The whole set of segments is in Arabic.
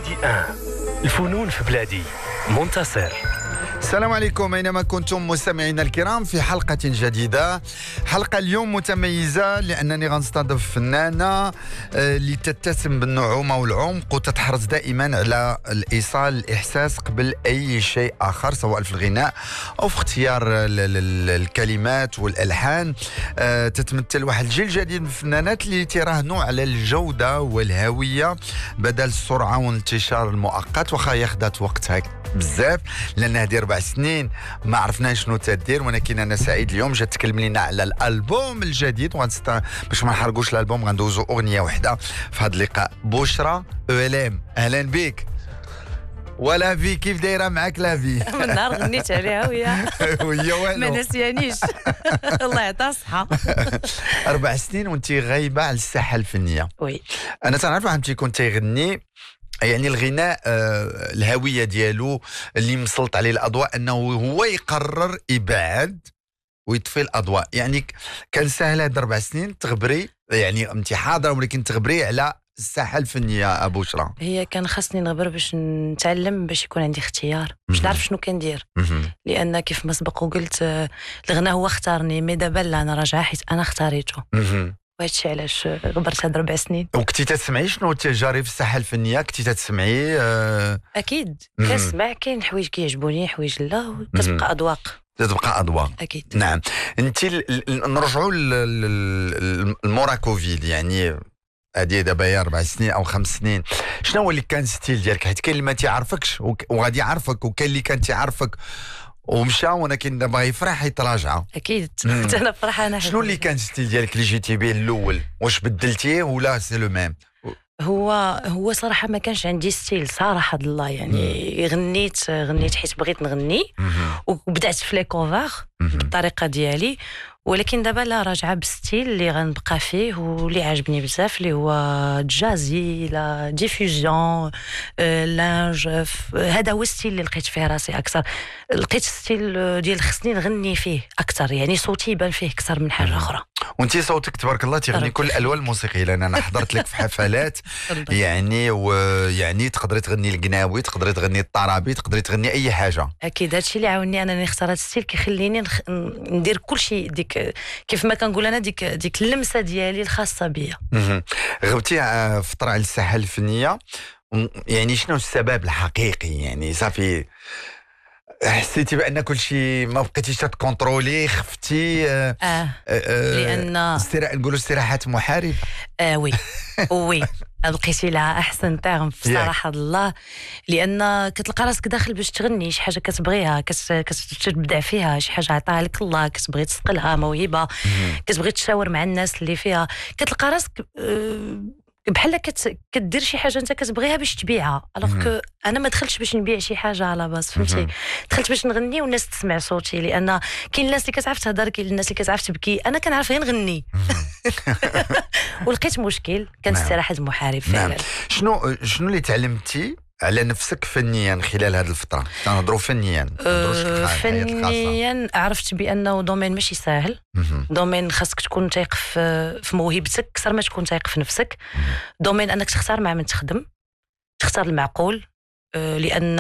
ميدي الفنون في بلادي. منتصر. السلام عليكم أينما كنتم مستمعينا الكرام في حلقة جديدة. حلقة اليوم متميزة لأنني غنستضيف فنانة اللي تتسم بالنعومة والعمق وتتحرص دائما على الإيصال الإحساس قبل أي شيء آخر، سواء في الغناء أو في اختيار الكلمات والألحان. تتمثل واحد الجيل جديد من الفنانات اللي تراهنوا على الجودة والهوية بدل السرعة والانتشار المؤقت، وخا ياخذت وقتها بزاف لأنها دير 4 سنين ما عرفنا شنو تدير. ولكن أنا سعيد اليوم جات تكلم لنا على الألبوم الجديد، باش ما نحرقوش الألبوم غندوزو أغنية واحدة في هذا اللقاء. بشرى أولام، أهلا بك. ولا في كيف دايره معاك لافي؟ من نهار غنيت عليها وهي والو ما نسيانيش. الله يعطيها الصحة. 4 سنين وانت غايبة على الساحة الفنية. وي أنا تنعرف واحد كنت يغني، يعني الغناء الهوية ديالو اللي مسلط عليه الأضواء أنه هو يقرر يبعد ويطفي الأضواء. يعني كان سهل هاد 4 سنين تغبري، يعني أنت حاضرة ولكن تغبري على الساحة الفنية أبو بشرى. هي كان خاصني نغبر باش نتعلم، باش يكون عندي اختيار، باش نعرف شنو كندير. لأن كيف ما سبق وقلت الغناء هو اختارني، مي دابا لا، أنا راجعة حيت أنا اختاريته. وهادشي علاش غبرت هاد 4 سنين. وكنتي تسمعي شنو تجاري في الساحة الفنية؟ كنتي تسمعي؟ أكيد كنسمع، كاين حوايج كيعجبوني، حوايج لا، كتبقى أذواق. تبقى أضواء. أكيد. نعم. أنت نرجعوا المورا كوفيد، يعني هذه دابا 4 سنين أو 5 سنين، شنو هو اللي كان ستيل ديالك؟ حيت كاين اللي ما تيعرفكش وغادي يعرفك، وكاين اللي كان تيعرفك ومشى ولكن دابا يفرح يتراجع. أكيد. أنا فرحانة. شنو اللي كان ستيل ديالك اللي جيتي به الأول؟ واش بدلتيه ولا سي لو ميم؟ هو صراحة ما كانش عندي ستيل صراحة الله، يعني غنيت حيت بغيت نغني وبدأت في لي كوفر بالطريقة ديالي. ولكن دابا لا، راجعه بالستيل اللي غنبقى فيه واللي عاجبني بزاف، اللي هو جازي، لا ديفوزيون، لانج. هذا هو الستيل اللي لقيت فيه راسي اكثر. لقيت الستيل ديال خصني نغني فيه اكثر، يعني صوتي يبان فيه اكثر من حاجه اخرى. وانت صوتك تبارك الله تغني كل الالوان الموسيقيه، لان انا حضرت لك في حفلات يعني، ويعني تقدري تغني القناوي، تقدري تغني الطرابي، تقدري تغني اي حاجه. اكيد هادشي اللي عاوني انني نختار هذا الستيل، كيخليني ندير كل شيء، ديك كيف ما كنقول انا، ديك اللمسه ديالي الخاصه بيا. غبتي فتره على الساحه الفنيه، يعني شنو السبب الحقيقي؟ يعني صافي حسيتي بان كل شيء ما بقيتيش تكونترولي، خفتي؟ لان نقولوا استراحات محارب. وي لقيتي لها احسن تاغم في صراحه الله. لان كتلقى راسك داخل باش تغني شي حاجه كتبغيها، كتبدع فيها، شي حاجه عطاها لك الله، كتبغي تسقلها موهبه، كتبغي تشاور مع الناس اللي فيها، كتلقى راسك بحال كدير شي حاجه انت كتبغيها باش تبيعها. الوغ كو انا ما دخلتش باش نبيع شي حاجه على باس، فهمتي؟ دخلت باش نغني والناس تسمع صوتي، لان كاين الناس اللي كتعرف تهضر، كاين الناس اللي كتعرف تبكي، انا كنعرف غير نغني. ولقيت مشكل، كان استراحه المحارب فعلا. شنو اللي تعلمتي على نفسك فنيا خلال هذه الفتره؟ تنهضروا فنيا. فنيا عرفت بانه دومين ماشي سهل، دومين خاصك تكون تايق في موهبتك اكثر ما تكون تايق في نفسك. دومين انك تختار مع من تخدم، تختار المعقول، لان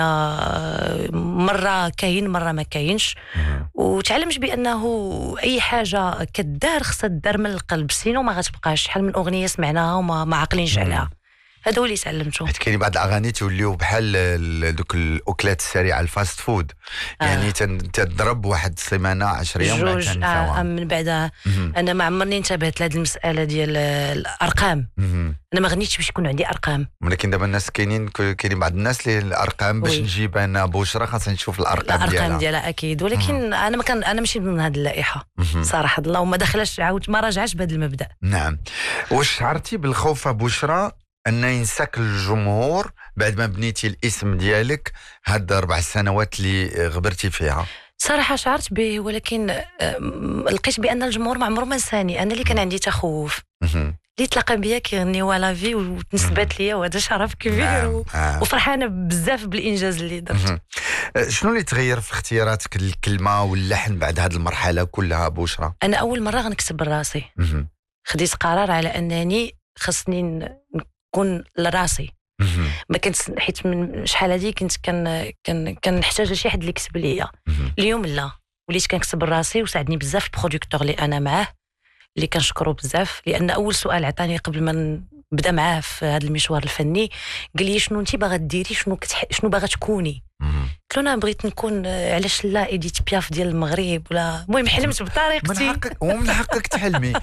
مره كاين مره ما كاينش. وتعلمت بانه اي حاجه كدار خصها تدار من القلب، سينو ما غتبقاش. شحال من اغنيه سمعناها وما عاقلينش عليها. هذا هو اللي تعلمته. حيت كاين بعض الاغاني توليو بحال دوك الاكلات السريعه، الفاست فود. يعني تضرب واحد السيمانه 10 ايام بعد تنساوها. من بعد انا ما عمرني انتبهت لهذه المساله ديال الارقام. انا ما غنيتش باش يكون عندي ارقام. ولكن دابا الناس كاينين بعض الناس اللي الارقام باش نجيب انا بشرى خاصني نشوف الارقام ديالها اكيد. ولكن انا ماشي من هذه اللائحه صراحه الله، وما داخلاش عاود ما راجعش بهذا المبدا. نعم. واش شعرتي بالخوف بشرى أن ينساك الجمهور بعد ما بنيتي الاسم ديالك هاد 4 سنوات اللي غبرتي فيها؟ صراحة شعرت به، ولكن لقيت بأن الجمهور ما عمره ما نساني. أنا اللي كان عندي تخوف، اللي تلاقى بيا كيغني ولا في وتنسبت ليا، وهذا شرف كبير. وفرحانة بزاف بالإنجاز اللي درت. شنو اللي تغير في اختياراتك الكلمة واللحن بعد هذه المرحلة كلها بشرى؟ أنا أول مرة غنكتب راسي، خديت قرار على أنني خصني نكون لراسي، ما كنت حيت من شحال هادي كنت كنحتاج لشي حد اللي يكتب ليا. اليوم لا، وليت كنكتب راسي وساعدني بزاف البروديكتور اللي انا معاه اللي كنشكرو بزاف، لان اول سؤال عطاني قبل ما نبدا معاه في هذا المشوار الفني قال لي شنو انت باغا ديري، شنو باغا تكوني. قلت له انا بغيت نكون علاش لا ايديت بياف ديال المغرب، ولا المهم حلمت بطريقتي. ومن حقك تحلمي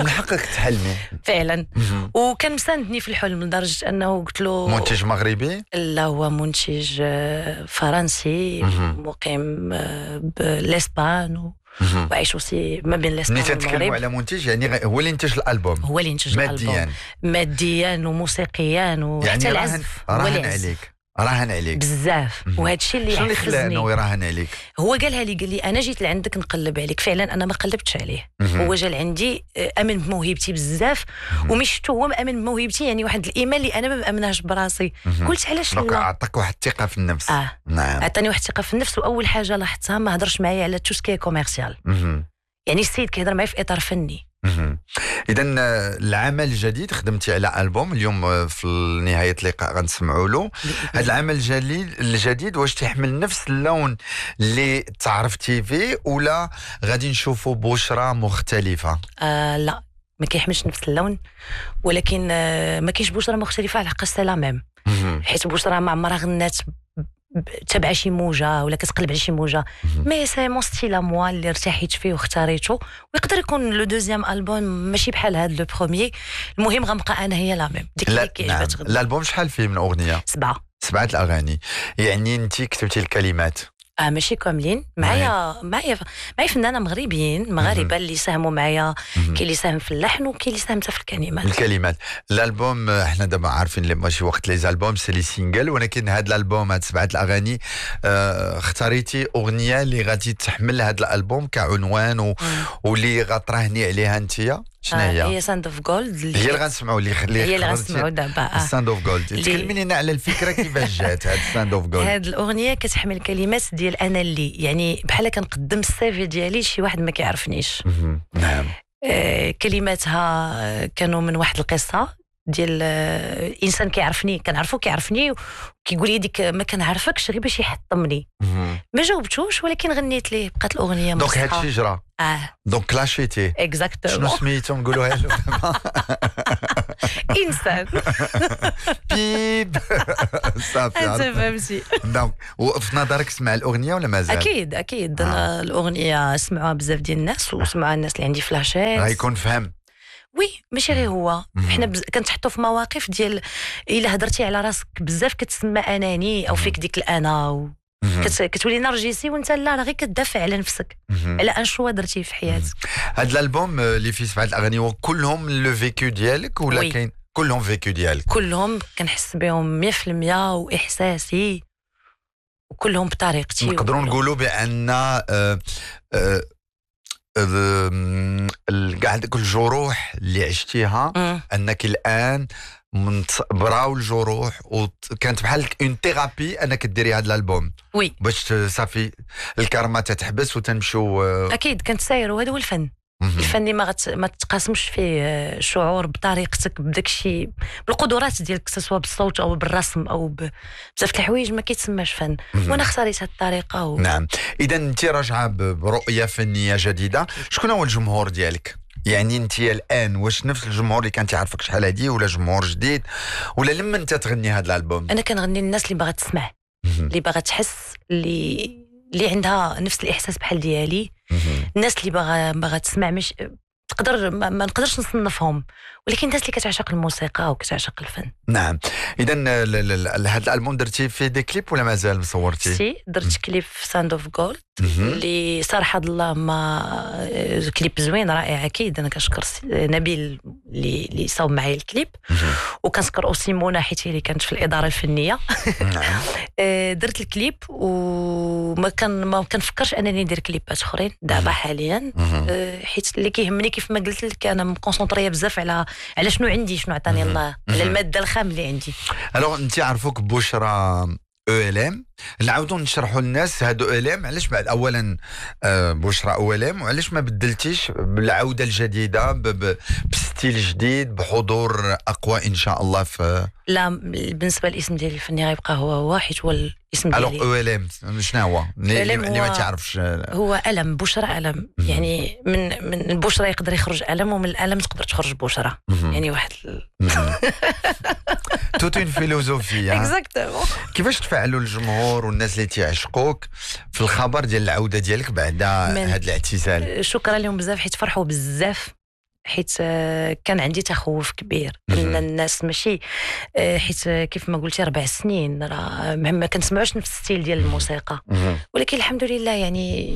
فعلا. وكان مساندني في الحلم لدرجه انه قلت له منتج مغربي؟ لا، هو منتج فرنسي مقيم بالاسبان وعايش وسي ما بين الاسبان والمغرب. نتكلموا على منتج يعني هو اللي ينتج الالبوم، هو اللي ينتج ماديا وموسيقيا وحتى يعني العزف. راهن عليك بزاف. وهذا الشيء اللي شنو اللي خلاه انه يراهن عليك؟ هو قالها لي، قال لي انا جيت لعندك نقلب عليك. فعلا انا ما قلبتش عليه. هو جا لعندي امن بموهبتي بزاف، ومش شفتو هو مامن بموهبتي، يعني واحد الايمان اللي انا ما مامناش براسي. قلت علاش لا؟ عطاك واحد الثقه في النفس. نعم، عطاني واحد الثقه في النفس. واول حاجه لاحظتها ما هضرش معايا على توسكي كوميرسيال. يعني السيد كيهضر معايا في اطار فني. إذا العمل الجديد خدمتي على ألبوم اليوم في نهاية اللقاء غنسمعوا له. هذا العمل الجديد واش تحمل نفس اللون اللي تعرفتي فيه ولا غادي نشوفوا بشرى مختلفة؟ لا، ما كيحملش نفس اللون، ولكن ما كاينش بشرى مختلفة على حق لا ميم. حيت بشرى ما عمرها غنات تبع شي موجه ولا كتقلب على شي موجه. مي سي مون ستيل موا اللي ارتحيت فيه واختاريته، ويقدر يكون لو دوزيام البوم ماشي بحال هذا لو بروميير. المهم غنبقى انا هي لا ميم ديك اللي كيعجبها. الالبوم شحال فيه من اغنيه؟ 7 الاغاني. يعني انت كتبتي الكلمات؟ ماشي كاملين. معايا فنانه مغاربه اللي ساهموا معايا. كاين اللي ساهم في اللحن وكاين اللي ساهم في الكلمات. الالبوم احنا دابا عارفين ماشي وقت لي زالبوم سي لي سينجل، ولكن هذا الالبوم هاد 7 الاغاني اختاريتي اغنيه اللي غادي تحمل هذا الالبوم كعنوان واللي غتراهني عليها انت. شنو هي ساند اوف جولد. هي اللي غنسمعوا اللي غنسمعوا دابا. ساند اوف جولد. تكلميني لنا على الفكره كيفاش جات هاد ساند اوف جولد؟ هاد الاغنيه كتحمل كلمات ديال انا اللي يعني بحال كنقدم السيفي ديالي شي واحد ما كيعرفنيش. نعم. كلماتها كانوا من واحد القصه ديال انسان كنعرفو كيعرفني وكيقول لي ديك ما كنعرفكش غير باش يحطمني. ما جاوبتوش ولكن غنيت ليه، بقات الاغنيه دونك هادشي جرى. دونك كلاشيتي. اكزاكتومون. شنو سميتو نقولوها له؟ انسان. بيب. صافي انت فهمتي. دونك وفي نظرك سمع الاغنيه ولا مازال؟ اكيد انا الاغنيه سمعوها بزاف ديال الناس وسمعوها الناس اللي عندي فلاشات. غيكون فهم. وي ماشي غير هو. حنا كنتحطوا في مواقف ديال الا هضرتي على راسك بزاف كتسمى اناني او فيك ديك الانا كتولي نرجسي وانت لا راه غير كتدافع على نفسك على ان شوا درتي في حياتك. هاد الالبوم اللي فيه 7 الاغاني كلهم لو فيكو ديالك ولا كاين كلهم فيكو ديالك؟ كلهم كنحس بهم 100% واحساسي وكلهم بطريقتي. نقدروا نقولوا بان كاع ديك الجروح اللي عشتيها انك الان براو الجروح وكانت بحال اون ثيرابي انك ديري هذا الالبوم. وي باش صافي الكرمه تتحبس وتنمشوا. اكيد كنت ساير وهذا هو الفن. الفن اللي ما تتقاسمش فيه شعور بطريقتك بداك الشيء بالقدرات ديالك سواء بالصوت او بالرسم او بزاف الحوايج ما كيتسماش فن. وانا اختاريت هذه الطريقه نعم. اذا انت راجعه برؤيه فنيه جديده. شكون هو الجمهور ديالك؟ يعني انت الان واش نفس الجمهور اللي كان تعرفك شحال هادي ولا جمهور جديد ولا لما انت تغني هذا الالبوم؟ انا كنغني للناس اللي باغا تسمع، اللي باغا تحس، اللي عندها نفس الاحساس بحال ديالي. الناس اللي باغا تسمع مش تقدر ما نقدرش نصنفهم، ولكن الناس اللي كتعشق الموسيقى وكتعشق الفن. نعم. اذا هذا الالبوم درتي فيه دي كليب ولا مازال صورتي؟ سي درت كليب في ساند اوف جولد اللي صراحه الله ما كليب زوين رائع. اكيد انا كنشكر نبيل اللي صاوب معايا الكليب وكنشكر اوسي منى حيت هي اللي كانت في الاداره الفنيه. درت الكليب وما كنفكرش انني ندير كليبات اخرين دابا حاليا، حيت اللي كيهمني كيف ما قلت لك انا مكونسونطريه بزاف على شنو عندي، شنو عطاني الله، على الماده الخام اللي عندي. الوغ انت عرفوك بشرى OLM. نعاودوا نشرحوا للناس هادو OLM علاش بعد اولا بشرى OLM وعلاش ما بدلتيش بالعوده الجديده بستيل جديد بحضور اقوى ان شاء الله في لا بالنسبه للاسم ديالي الفني غيبقى هو حيت هو الاسم ديالي. الوغ OLM شنو هو اللي ما تعرفش؟ هو ألم، بشرى ألم. يعني من البشرى يقدر يخرج ألم، ومن الألم تقدر تخرج بشرى. يعني واحد توت اون فيلوزوفي. اكزاكتومون. كيفاش تفاعلوا الجمهور والناس اللي تيعشقوك في الخبر ديال العوده ديالك بعد هذا الاعتزال؟ شكرا لهم بزاف حيت فرحوا بزاف، حيت كان عندي تخوف كبير ان الناس ماشي حيت كيف ما قلتي 4 سنين راه ما كنسمعوش نفس الستيل ديال الموسيقى، ولكن الحمد لله يعني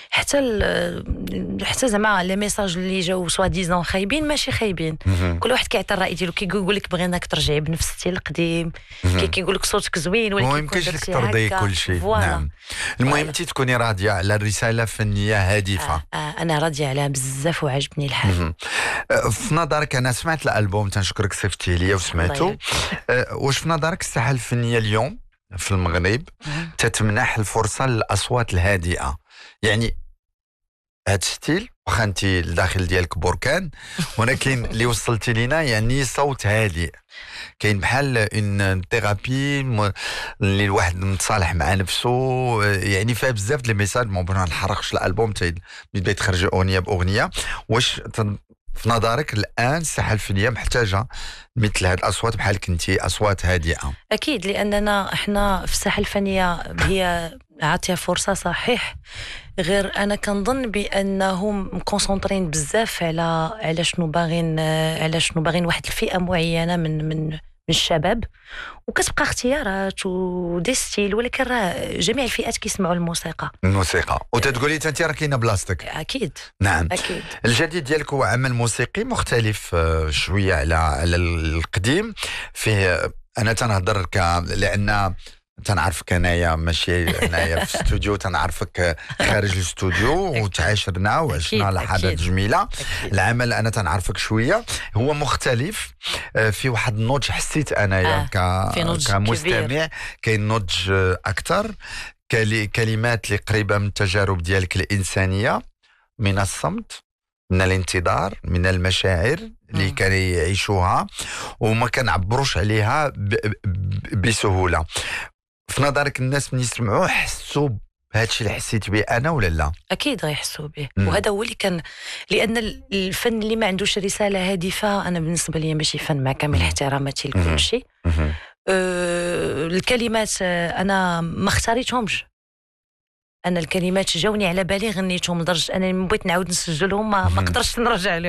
حتى زعما لي ميساج اللي جاو سوا ديزون خايبين ماشي خايبين. كل واحد كيعطي الراي ديالو، كيقول لك بغيناك ترجعي بنفس الستيل القديم، كيقول لك صوتك زوين ولكن ما يمكنش لك ترضي كل شيء. نعم. المهم انت تكوني راضيه على الرساله فنيه هادفه. انا راضيه عليها بزاف وعجبني الحال. في نظرك انا سمعت الالبوم، تنشكرك صيفطتي لي وسمعته، واش في نظرك الساحه الفنيه اليوم في المغرب تتمنح الفرصه للاصوات الهادئه؟ يعني هاد ستيل واخا انت الداخل ديالك بركان، ولكن اللي وصلتي لينا يعني صوت هادئ، كاين بحال اون ثيرابي اللي الواحد متصالح مع نفسه، يعني فيها بزاف د لي ميساج. ما بغينا نحرقش الالبوم بدا يتخرج اغنيه باغنيه. واش في نظرك الان الساحه الفنيه محتاجه مثل هاد الاصوات بحالك انت، اصوات هادئه؟ اكيد، لاننا احنا في الساحه الفنيه هي عطيها فرصه صحيح، غير انا كنظن بانهم مكونسونطرين بزاف على شنو باغين واحد الفئه معينه من الشباب، وكتبقى اختيارات ودي ستيل، ولكن راه جميع الفئات كيسمعوا الموسيقى وتتقولي انت راه كاينه بلاصتك. اكيد. نعم. اكيد. الجديد ديالك هو عمل موسيقي مختلف شويه على القديم. فيه انا تنهضر لان تنعرفك انايا ماشي هنايا في الاستوديو، تنعرفك خارج الاستوديو وتعاشرنا وعشنا لحظات جميله. أكيد. العمل انا تنعرفك شويه هو مختلف، في واحد النضج حسيت انايا كمستمع، كاين نضج اكثر، كلمات اللي قريبه من التجارب ديالك الانسانيه، من الصمت، من الانتظار، من المشاعر اللي كانوا يعيشوها وما كنعبروش عليها بسهوله. في نظرك الناس من يسمعوه حسوا بهادشي اللي حسيت به انا ولا لا؟ اكيد غيحسوا به، وهذا هو اللي كان، لان الفن اللي ما عندوش رساله هادفه انا بالنسبه لي ماشي فن، مع كامل احتراماتي لكل شيء. الكلمات انا ما اختاريتهمش، انا الكلمات جاوني على بالي غنيتهم، لدرجه انني بغيت نعاود نسجلهم ما قدرتش نرجع لهم.